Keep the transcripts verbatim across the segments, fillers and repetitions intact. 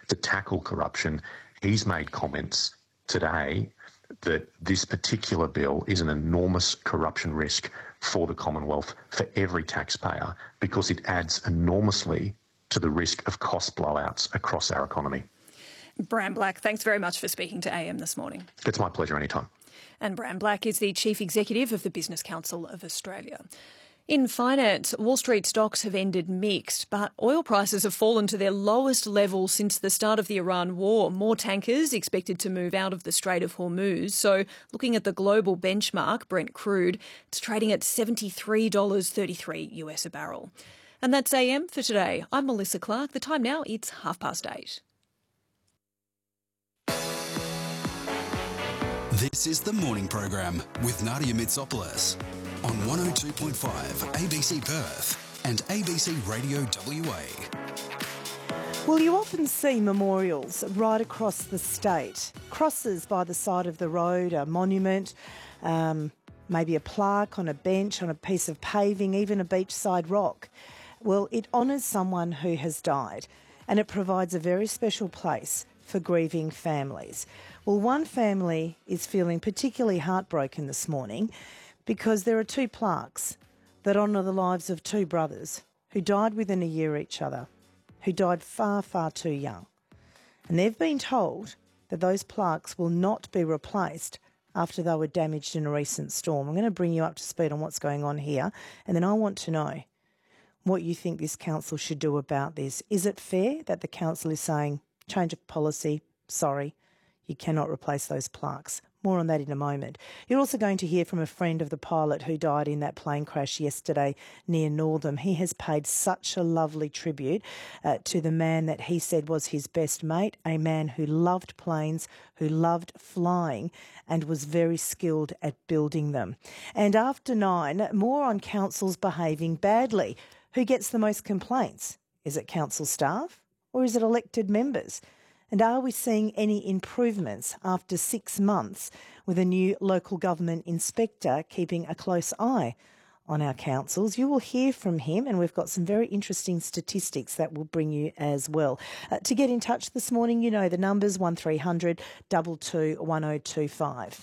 to tackle corruption. He's made comments today that this particular bill is an enormous corruption risk for the Commonwealth, for every taxpayer, because it adds enormously to the risk of cost blowouts across our economy. Bram Black, thanks very much for speaking to A M this morning. It's my pleasure anytime. And Bram Black is the Chief Executive of the Business Council of Australia. In finance, Wall Street stocks have ended mixed, but oil prices have fallen to their lowest level since the start of the Iran war. More tankers expected to move out of the Strait of Hormuz. So looking at the global benchmark, Brent crude, it's trading at seventy-three dollars thirty-three US a barrel. And that's A M for today. I'm Melissa Clark. The time now, it's half past eight. This is the morning program with Nadia Mitsopoulos on one oh two point five A B C Perth and A B C Radio W A. Well, you often see memorials right across the state. Crosses by the side of the road, a monument, um, maybe a plaque on a bench, on a piece of paving, even a beachside rock. Well, it honours someone who has died, and it provides a very special place for grieving families. Well, one family is feeling particularly heartbroken this morning because there are two plaques that honour the lives of two brothers who died within a year of each other, who died far, far too young. And they've been told that those plaques will not be replaced after they were damaged in a recent storm. I'm going to bring you up to speed on what's going on here, and then I want to know what you think this council should do about this. Is it fair that the council is saying, change of policy, sorry, you cannot replace those plaques? More on that in a moment. You're also going to hear from a friend of the pilot who died in that plane crash yesterday near Northam. He has paid such a lovely tribute uh, to the man that he said was his best mate, a man who loved planes, who loved flying and was very skilled at building them. And after nine, more on councils behaving badly. Who gets the most complaints? Is it council staff or is it elected members? And are we seeing any improvements after six months with a new local government inspector keeping a close eye on our councils? You will hear from him, and we've got some very interesting statistics that will bring you as well. Uh, to get in touch this morning, you know the numbers, one three hundred two two one oh two five.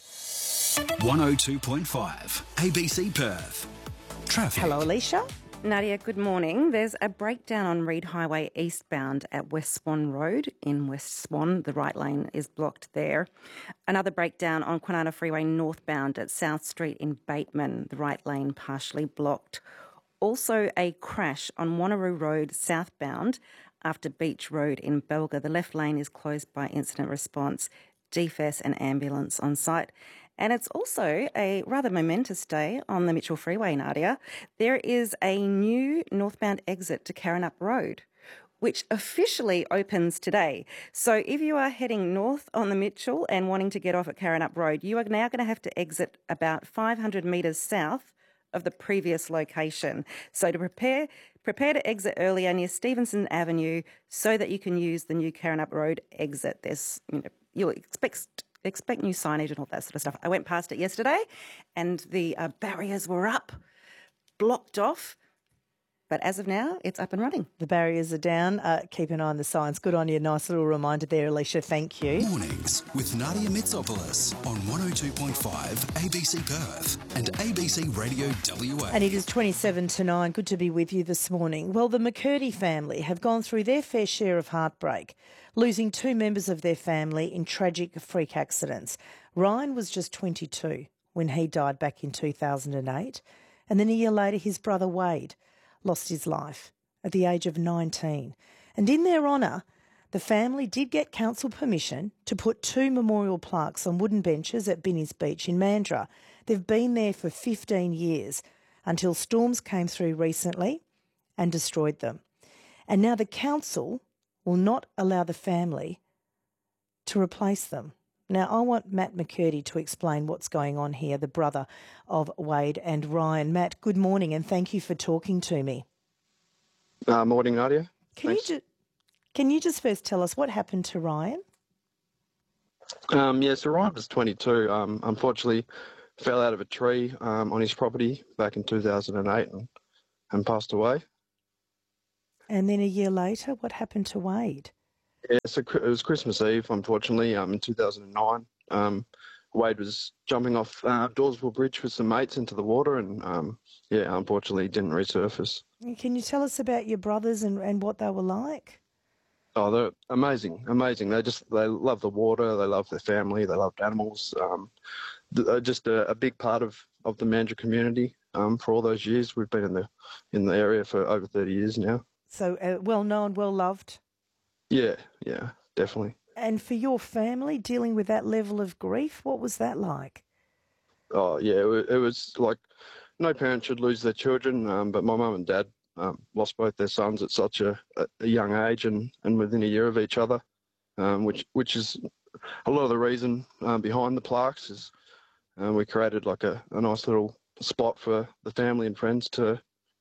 one oh two point five A B C Perth. Traffic. Hello, Alicia. Nadia, good morning. There's a breakdown on Reid Highway eastbound at West Swan Road in West Swan. The right lane is blocked there. Another breakdown on Kwinana Freeway northbound at South Street in Bateman. The right lane partially blocked. Also a crash on Wanneroo Road southbound after Beach Road in Belga. The left lane is closed by incident response, D F E S and ambulance on site. And it's also a rather momentous day on the Mitchell Freeway, Nadia. There is a new northbound exit to Karrinyup Road, which officially opens today. So if you are heading north on the Mitchell and wanting to get off at Karrinyup Road, you are now going to have to exit about five hundred metres south of the previous location. So to prepare prepare to exit earlier near Stevenson Avenue so that you can use the new Karrinyup Road exit. There's, you know, you'll expect... expect new signage and all that sort of stuff. I went past it yesterday and the uh, barriers were up, blocked off. But as of now, it's up and running. The barriers are down. Uh, keep an eye on the signs. Good on you. Nice little reminder there, Alicia. Thank you. Mornings with Nadia Mitsopoulos on one oh two point five A B C Perth and A B C Radio W A. And it is twenty-seven to nine. Good to be with you this morning. Well, the McCurdy family have gone through their fair share of heartbreak, losing two members of their family in tragic freak accidents. Ryan was just twenty-two when he died back in two thousand eight. And then a year later, his brother Wade lost his life at the age of nineteen. And in their honour, the family did get council permission to put two memorial plaques on wooden benches at Binny's Beach in Mandurah. They've been there for fifteen years until storms came through recently and destroyed them. And now the council will not allow the family to replace them. Now, I want Matt McCurdy to explain what's going on here, the brother of Wade and Ryan. Matt, good morning and thank you for talking to me. Uh, morning, Nadia. Can you, ju- can you just first tell us what happened to Ryan? Um, yeah, so Ryan was twenty-two. Um, unfortunately, fell out of a tree um, on his property back in two thousand eight and, and passed away. And then a year later, what happened to Wade? Yeah, so it was Christmas Eve, unfortunately, um, in two thousand nine. Um, Wade was jumping off uh, Dawesville Bridge with some mates into the water and, um, yeah, unfortunately didn't resurface. Can you tell us about your brothers and, and what they were like? Oh, they're amazing, amazing. They just, they love the water, they love their family, they loved animals. Um, they're just a, a big part of, of the Mandurah community um, for all those years. We've been in the in the area for over thirty years now. So uh, well known, well loved. Yeah, yeah, definitely. And for your family, dealing with that level of grief, what was that like? Oh, yeah, it was, it was like no parent should lose their children, um, but my mum and dad um, lost both their sons at such a, a young age and, and within a year of each other, um, which which is a lot of the reason um, behind the plaques is uh, we created like a, a nice little spot for the family and friends to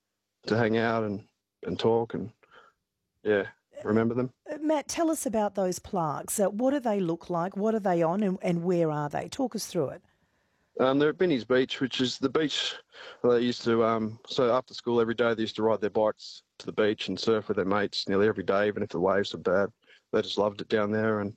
to hang out and, and talk and, yeah, remember them. Matt, tell us about those plaques. Uh, what do they look like? What are they on and, and where are they? Talk us through it. Um, they're at Binny's Beach, which is the beach where they used to, um, so after school every day they used to ride their bikes to the beach and surf with their mates nearly every day, even if the waves were bad. They just loved it down there. And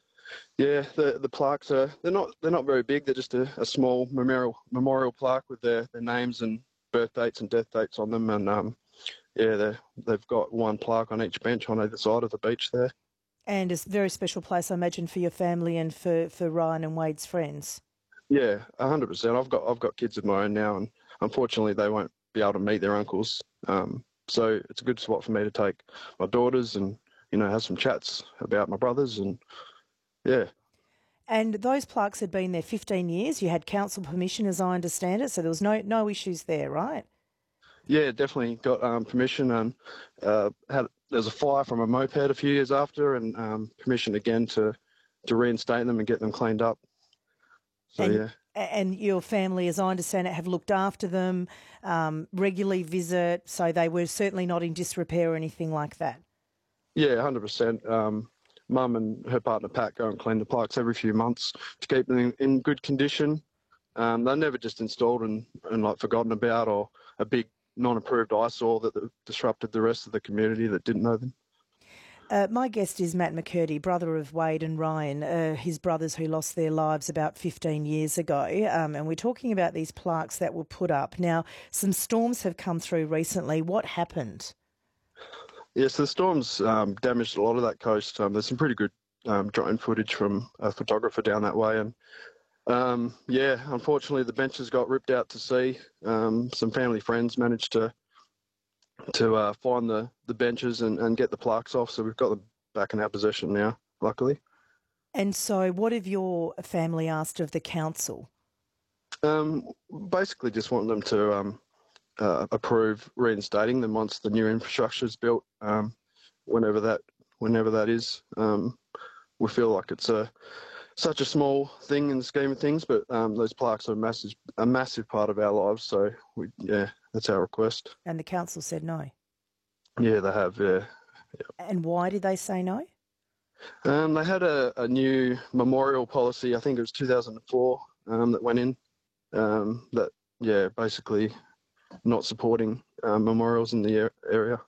yeah, the the plaques are, they're not they're not very big. They're just a, a small memorial memorial plaque with their, their names and birth dates and death dates on them. And um, yeah, they've got one plaque on each bench on either side of the beach there. And it's a very special place, I imagine, for your family and for, for Ryan and Wade's friends. Yeah, a hundred percent. I've got I've got kids of my own now, and unfortunately they won't be able to meet their uncles. Um, so it's a good spot for me to take my daughters and, you know, have some chats about my brothers and yeah. And those plaques had been there fifteen years. You had council permission, as I understand it, so there was no no issues there, right? Yeah, definitely got um, permission and uh, had there was a fire from a moped a few years after, and um, permission again to to reinstate them and get them cleaned up. So and, yeah. And your family, as I understand it, have looked after them, um, regularly visit, so they were certainly not in disrepair or anything like that. Yeah, one hundred percent. Um, Mum and her partner Pat go and clean the plaques every few months to keep them in, in good condition. Um, they're never just installed and, and like forgotten about, or a big non-approved eyesore that disrupted the rest of the community that didn't know them. Uh, my guest is Matt McCurdy, brother of Wade and Ryan, uh, his brothers who lost their lives about fifteen years ago. Um, and we're talking about these plaques that were put up. Now, some storms have come through recently. What happened? Yes, the storms um, damaged a lot of that coast. Um, there's some pretty good um, drone footage from a photographer down that way. And um, yeah, unfortunately, the benches got ripped out to sea. Um, some family friends managed to to uh, find the, the benches and, and get the plaques off. So we've got them back in our possession now, luckily. And so what have your family asked of the council? Um, basically just want them to um, uh, approve reinstating them once the new infrastructure is built, um, whenever that whenever that is. Um, we feel like it's a such a small thing in the scheme of things, but um, those plaques are a massive, a massive part of our lives. So, we, yeah, that's our request. And the council said no? Yeah, they have, yeah. yeah. And why did they say no? Um, they had a, a new memorial policy, I think it was two thousand four, um, that went in, um, that, yeah, basically not supporting uh, memorials in the area.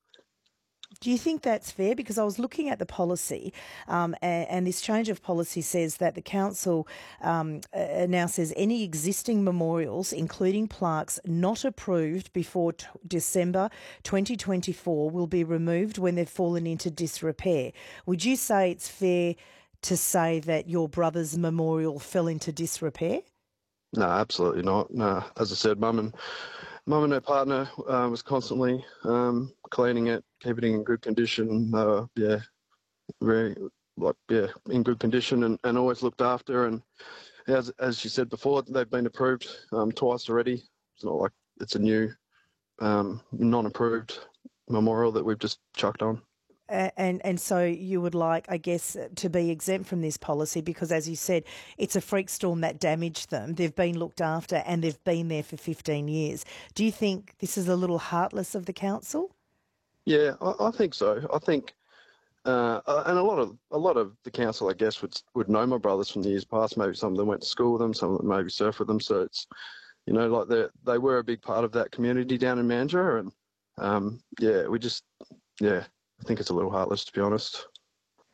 Do you think that's fair? Because I was looking at the policy um, and, and this change of policy says that the council um, uh, now says any existing memorials, including plaques not approved before t- December twenty twenty-four, will be removed when they've fallen into disrepair. Would you say it's fair to say that your brother's memorial fell into disrepair? No, absolutely not. No, as I said, Mum and Mum and her partner uh, was constantly um, cleaning it, keeping it in good condition. Uh, yeah, very like yeah, in good condition, and, and always looked after. And as as she said before, they've been approved um, twice already. It's not like it's a new um, non-approved memorial that we've just chucked on. And and so you would like, I guess, to be exempt from this policy because, as you said, it's a freak storm that damaged them. They've been looked after and they've been there for fifteen years. Do you think this is a little heartless of the council? Yeah, I, I think so. I think, uh, and a lot of a lot of the council, I guess, would would know my brothers from the years past. Maybe some of them went to school with them, some of them maybe surfed with them. So it's, you know, like they they were a big part of that community down in Mandurah, and um, yeah, we just yeah. I think it's a little heartless, to be honest.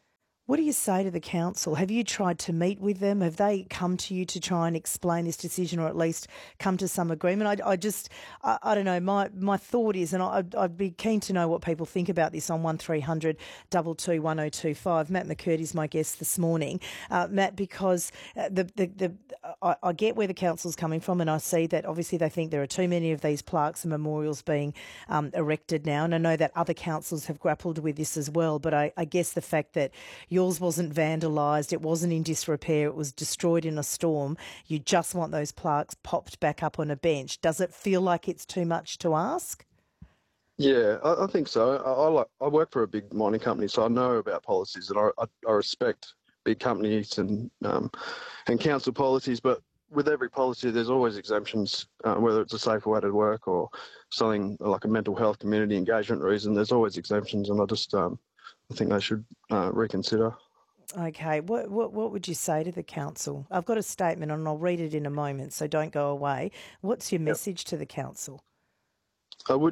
What do you say to the council? Have you tried to meet with them? Have they come to you to try and explain this decision, or at least come to some agreement? I, I just, I, I don't know. My my thought is, and I, I'd, I'd be keen to know what people think about this on one three hundred two two one oh two five. Matt McCurdy is my guest this morning, uh, Matt, because the the, the I, I get where the council's coming from, and I see that obviously they think there are too many of these plaques and memorials being um, erected now, and I know that other councils have grappled with this as well. But I, I guess the fact that yours wasn't vandalised, it wasn't in disrepair, it was destroyed in a storm. You just want those plaques popped back up on a bench. Does it feel like it's too much to ask? Yeah, I, I think so. I, I like I work for a big mining company, so I know about policies, and I, I, I respect big companies and um, and council policies. But with every policy, there's always exemptions, uh, whether it's a safer way to work or something like a mental health community engagement reason. There's always exemptions, and I just um, I think they should uh, reconsider. Okay, what, what what would you say to the council? I've got a statement and I'll read it in a moment, so don't go away. What's your message to the council? I would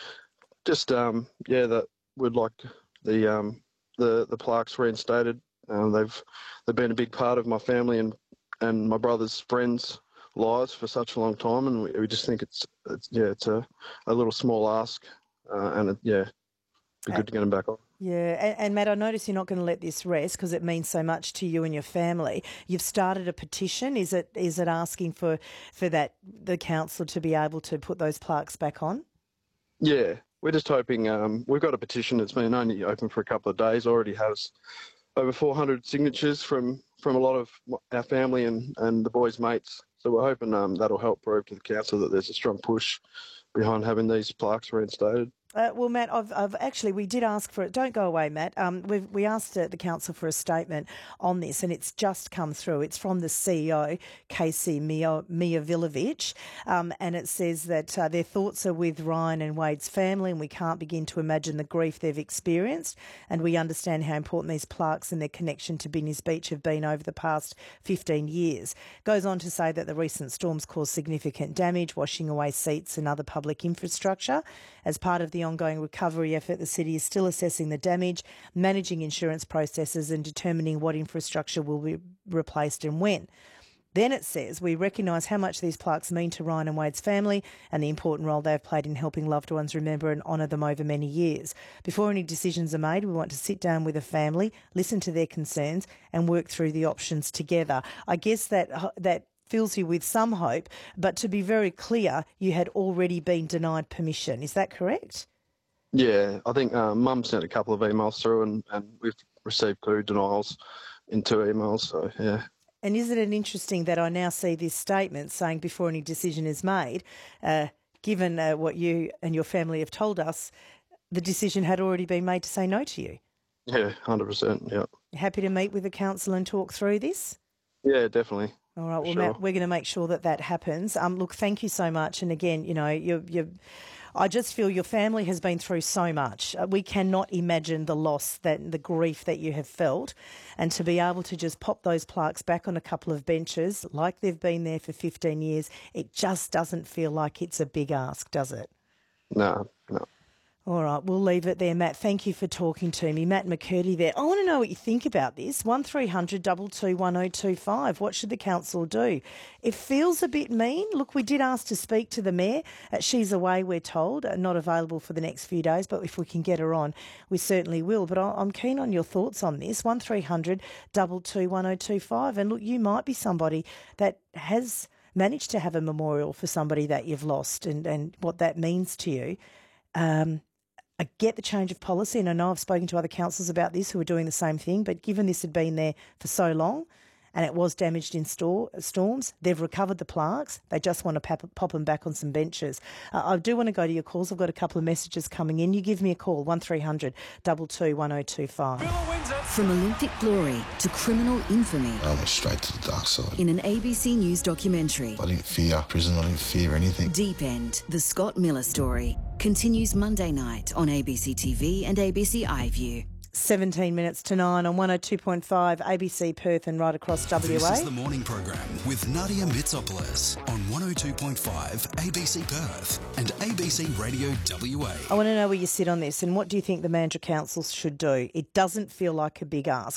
just, um, yeah, that would like the um, the the plaques reinstated. Um, they've they've been a big part of my family and, and my brother's friends' lives for such a long time, and we, we just think it's, it's yeah, it's a, a little small ask, uh, and it, yeah, be good to get them back on. Yeah, and, and Matt, I notice you're not going to let this rest because it means so much to you and your family. You've started a petition. Is it is it asking for, for that the council to be able to put those plaques back on? Yeah, we're just hoping. Um, we've got a petition that's been only open for a couple of days. Already has over four hundred signatures from, from a lot of our family and, and the boys' mates. So we're hoping um, that'll help prove to the council that there's a strong push behind having these plaques reinstated. Uh, well, Matt, I've, I've actually, we did ask for it. Don't go away, Matt. Um, we've, we asked uh, the council for a statement on this, and it's just come through. It's from the C E O, Casey Mijovilovic, um, and it says that uh, their thoughts are with Ryan and Wade's family, and we can't begin to imagine the grief they've experienced, and we understand how important these plaques and their connection to Binny's Beach have been over the past fifteen years. Goes on to say that the recent storms caused significant damage, washing away seats and other public infrastructure. As part of the ongoing recovery effort, the city is still assessing the damage, managing insurance processes and determining what infrastructure will be replaced and when. Then it says, we recognise how much these plaques mean to Ryan and Wade's family and the important role they've played in helping loved ones remember and honour them over many years. Before any decisions are made, we want to sit down with the family, listen to their concerns and work through the options together. I guess that that fills you with some hope, but to be very clear, you had already been denied permission. Is that correct? Yeah, I think uh, Mum sent a couple of emails through and, and we've received two denials in two emails, so yeah. And isn't it interesting that I now see this statement saying before any decision is made, uh, given uh, what you and your family have told us, the decision had already been made to say no to you? Yeah, one hundred percent, yeah. Happy to meet with the council and talk through this? Yeah, definitely. All right, well, sure. Matt, we're going to make sure that that happens. Um, look, thank you so much. And again, you know, you you I just feel your family has been through so much. Uh, we cannot imagine the loss, that the grief that you have felt. And to be able to just pop those plaques back on a couple of benches like they've been there for fifteen years, it just doesn't feel like it's a big ask, does it? No, no. All right, we'll leave it there, Matt. Thank you for talking to me. Matt McCurdy there. I want to know what you think about this. one three hundred two two one oh two five. What should the council do? It feels a bit mean. Look, we did ask to speak to the mayor. Uh, she's away, we're told, uh, not available for the next few days, but if we can get her on, we certainly will. But I- I'm keen on your thoughts on this. one three hundred two two one oh two five. And look, you might be somebody that has managed to have a memorial for somebody that you've lost and, and what that means to you. Um, I get the change of policy, and I know I've spoken to other councils about this who are doing the same thing, but given this had been there for so long and it was damaged in store, storms, they've recovered the plaques. They just want to pop, pop them back on some benches. Uh, I do want to go to your calls. I've got a couple of messages coming in. You give me a call, one three hundred two two one oh two five. From Olympic glory to criminal infamy. I went straight to the dark side. In an A B C News documentary. I didn't fear prison, I didn't fear anything. Deep End, the Scott Miller story, continues Monday night on A B C T V and A B C iView. seventeen minutes to nine on one oh two point five A B C Perth and right across W A. This is the morning program with Nadia Mitsopoulos on one oh two point five A B C Perth and A B C Radio W A. I want to know where you sit on this and what do you think the Mandurah Council should do? It doesn't feel like a big ask.